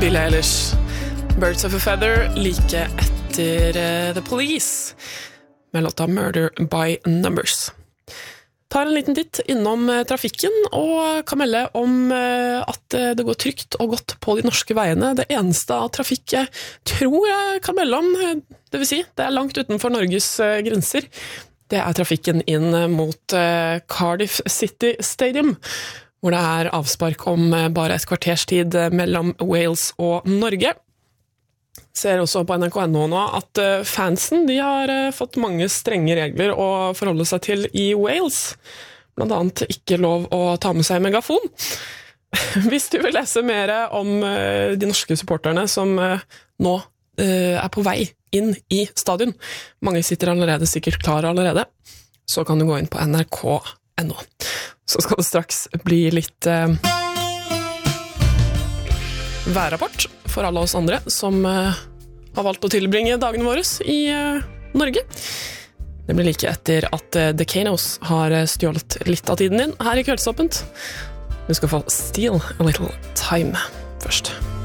Billie Eilish, Birds of a Feather, like etter The Police, med låta Murder by Numbers. Tar en liten titt innom trafikken, og kan melde om at det går trygt og godt på de norske veiene. Det eneste av trafikk jeg tror jeg kan melde om, det vil si, det langt utenfor Norges grenser, det trafikken inn mot Cardiff City Stadium, hvor det avspark om bare et kvarters tid mellom Wales og Norge. Ser også på NRK.no nå at fansen de har fått mange strenge regler å forholde seg til i Wales. Blant annet ikke lov å ta med seg megafon. Hvis du vil lese mer om de norske supporterne som nå på vei inn i stadion, mange sitter allerede sikkert klare allerede, så kan du gå inn på NRK.no. Så skal det straks bli litt værrapport for alle oss andre som har valgt å tilbringe dagene våre i Norge. Det blir like etter at The Kanos har stjålet litt av tiden din her i Kveldsåpent. Du skal få Steal a Little Time først.